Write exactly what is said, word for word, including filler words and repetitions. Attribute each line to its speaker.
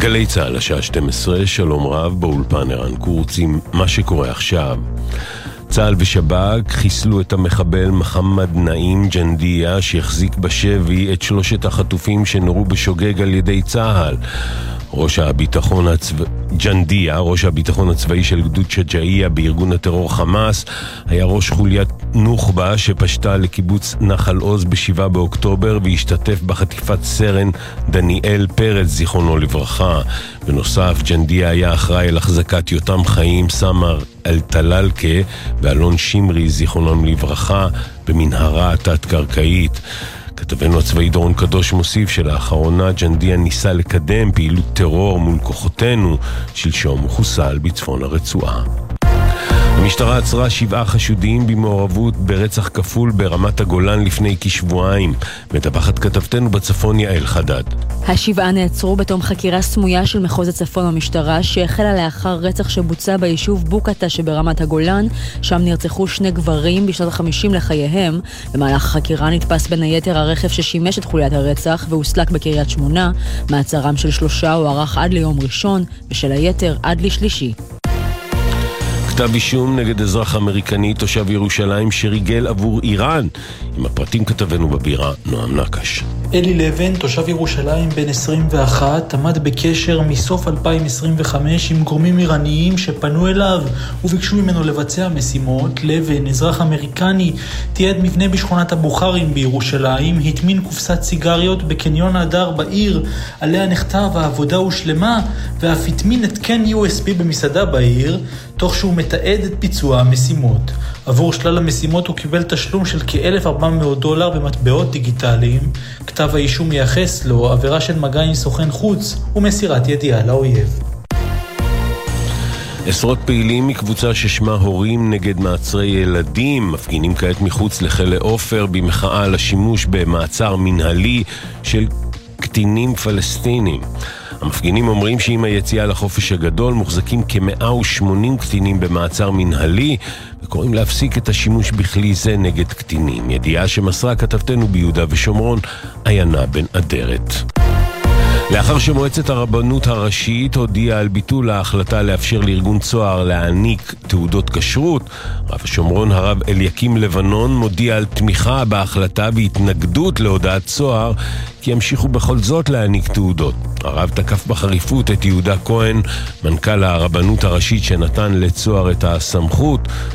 Speaker 1: גלי צהל, השעה שתים עשרה, שלום רב, באולפן ערן קורץ עם מה שקורה עכשיו. צהל ושב"כ חיסלו את המחבל מחמד נעים ג'נדיה שהחזיק בשבי את שלושת החטופים שנורו בשוגג על ידי צהל. ראש הביטחון הצבאי ג'נדיה, ראש הביטחון הצבאי של גדוד שג'אעיה בארגון הטרור חמאס, היה ראש חוליית נוח'בה שפשטה לקיבוץ נחל עוז בשבעה באוקטובר והשתתף בחטיפת סרן דניאל פרץ זיכרונו לברכה. בנוסף, ג'נדיה היה אחראי על החזקת יותם חיים סמר אל-טללקה ואלון שמרי זיכרונם לברכה במנהרה התת-קרקעית. כתבנו הצבאי דורון קדוש מוסיף שלאחרונה ג'נדיה ניסה לקדם פעילות טרור מול כוחותינו, שלשום הוא חוסל בצפון הרצועה. המשטרה עצרה שבעה חשודים במעורבות ברצח כפול ברמת הגולן לפני כשבועיים. מדווחת כתבתנו בצפון יעל חדד.
Speaker 2: השבעה נעצרו בתום חקירה סמויה של מחוז הצפון במשטרה שהחלה לאחר רצח שבוצע ביישוב בוקטה שברמת הגולן, שם נרצחו שני גברים בשנות החמישים לחייהם. במהלך החקירה נתפס בין היתר הרכב ששימש את חוליית הרצח והוסלק בקריית שמונה. מעצרם של שלושה הוארך עד ליום ראשון ושל היתר עד לשלישי.
Speaker 1: כתב אישום נגד אזרח אמריקני תושב ירושלים שריגל עבור איראן. עם הפרטים כתבנו בבירה נועם נקש.
Speaker 3: אלי לבן, תושב ירושלים בן עשרים ואחת, עמד בקשר מסוף אלפיים עשרים וחמש עם גורמים איראניים שפנו אליו וביקשו ממנו לבצע משימות. לבן, אזרח אמריקני, תיעד מבנה בשכונת הבוכרים בירושלים, התמין קופסת סיגריות בקניון הדר בעיר, עליה נכתב העבודה הושלמה, ואף התמין התקן יו אס בי במסעדה בעיר, תוך שהוא מתעד את ביצוע המשימות. עבור שלל המשימות הוא קיבל תשלום של כ-אלף וארבע מאות דולר במטבעות דיגיטליים. כתב האישום מייחס לו עבירה של מגע עם סוכן חוץ ומסירת ידיעה לאויב.
Speaker 1: עשרות פעילים מקבוצה ששמה הורים נגד מעצרי ילדים מפגינים כעת מחוץ לכלא עופר במחאה על השימוש במעצר מנהלי של קטינים פלסטינים. המפגינים אומרים שעם היציאה לחופש הגדול מוחזקים כ-מאה ושמונים קטינים במעצר מנהלי וקוראים להפסיק את השימוש בכלי זה נגד קטינים. ידיעה שמסרה כתבתנו ביהודה ושומרון עיינה בן אדרת. לאחר שמועצת הרבנות הראשית הודיעה על ביטול ההחלטה לאפשר לארגון צוהר להעניק תעודות כשרות, רב השומרון הרב אליקים לבנון מודיע על תמיכה בהחלטה והתנגדות להודעת צוהר כי ימשיכו בכל זאת להעניק תעודות. הרב תקף בחריפות את יהודה כהן, מנכ"ל הרבנות הראשית שנתן לצוהר את הסמכות,